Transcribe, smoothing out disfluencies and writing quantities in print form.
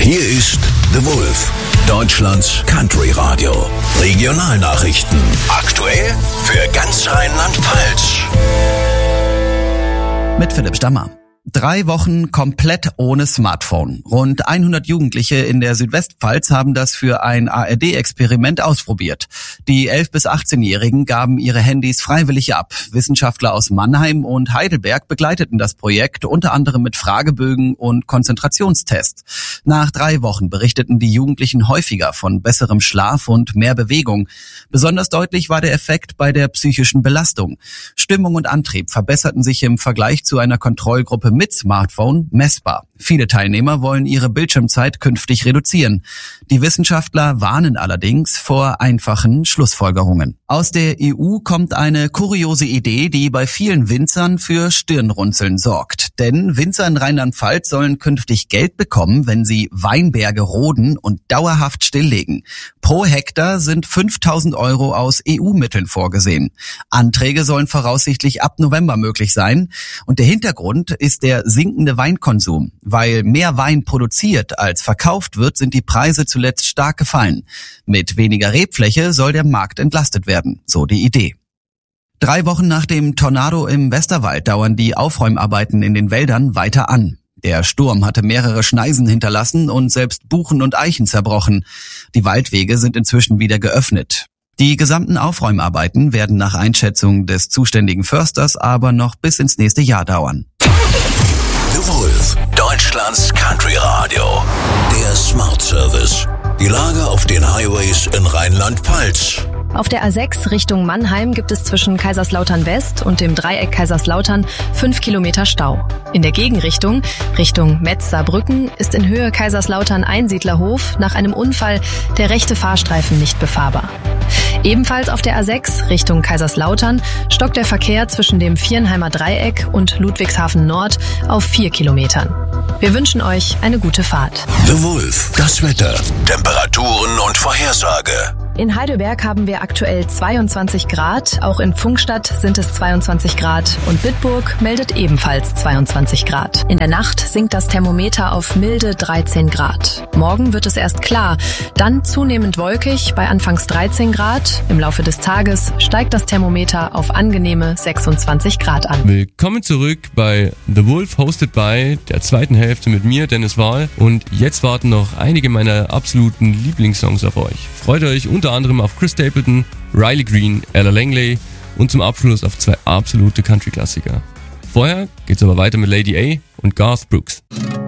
Hier ist The Wolf, Deutschlands Country Radio. Regionalnachrichten. Aktuell für ganz Rheinland-Pfalz. Mit Philipp Stammer. 3 Wochen komplett ohne Smartphone. Rund 100 Jugendliche in der Südwestpfalz haben das für ein ARD-Experiment ausprobiert. Die 11- bis 18-Jährigen gaben ihre Handys freiwillig ab. Wissenschaftler aus Mannheim und Heidelberg begleiteten das Projekt unter anderem mit Fragebögen und Konzentrationstests. Nach 3 Wochen berichteten die Jugendlichen häufiger von besserem Schlaf und mehr Bewegung. Besonders deutlich war der Effekt bei der psychischen Belastung. Stimmung und Antrieb verbesserten sich im Vergleich zu einer Kontrollgruppe mit Smartphone messbar. Viele Teilnehmer wollen ihre Bildschirmzeit künftig reduzieren. Die Wissenschaftler warnen allerdings vor einfachen Schlussfolgerungen. Aus der EU kommt eine kuriose Idee, die bei vielen Winzern für Stirnrunzeln sorgt. Denn Winzer in Rheinland-Pfalz sollen künftig Geld bekommen, wenn sie Weinberge roden und dauerhaft stilllegen. Pro Hektar sind 5.000 € aus EU-Mitteln vorgesehen. Anträge sollen voraussichtlich ab November möglich sein. Und der Hintergrund ist der sinkende Weinkonsum. Weil mehr Wein produziert als verkauft wird, sind die Preise zuletzt stark gefallen. Mit weniger Rebfläche soll der Markt entlastet werden, so die Idee. 3 Wochen nach dem Tornado im Westerwald dauern die Aufräumarbeiten in den Wäldern weiter an. Der Sturm hatte mehrere Schneisen hinterlassen und selbst Buchen und Eichen zerbrochen. Die Waldwege sind inzwischen wieder geöffnet. Die gesamten Aufräumarbeiten werden nach Einschätzung des zuständigen Försters aber noch bis ins nächste Jahr dauern. The Wolf, Deutschlands Country Radio. Der Smart Service. Die Lage auf den Highways in Rheinland-Pfalz. Auf der A6 Richtung Mannheim gibt es zwischen Kaiserslautern West und dem Dreieck Kaiserslautern 5 Kilometer Stau. In der Gegenrichtung, Richtung Metz-Saarbrücken, ist in Höhe Kaiserslautern-Einsiedlerhof nach einem Unfall der rechte Fahrstreifen nicht befahrbar. Ebenfalls auf der A6 Richtung Kaiserslautern stockt der Verkehr zwischen dem Viernheimer Dreieck und Ludwigshafen Nord auf 4 Kilometern. Wir wünschen euch eine gute Fahrt. The Wolf, das Wetter, Temperaturen und Vorhersage. In Heidelberg haben wir aktuell 22 Grad, auch in Pfungstadt sind es 22 Grad und Bitburg meldet ebenfalls 22 Grad. In der Nacht sinkt das Thermometer auf milde 13 Grad. Morgen wird es erst klar, dann zunehmend wolkig bei anfangs 13 Grad. Im Laufe des Tages steigt das Thermometer auf angenehme 26 Grad an. Willkommen zurück bei The Wolf, hosted by der zweiten Hälfte mit mir, Dennis Wahl. Und jetzt warten noch einige meiner absoluten Lieblingssongs auf euch. Freut euch unter anderem auf Chris Stapleton, Riley Green, Ella Langley und zum Abschluss auf 2 absolute Country-Klassiker. Vorher geht's aber weiter mit Lady A und Garth Brooks.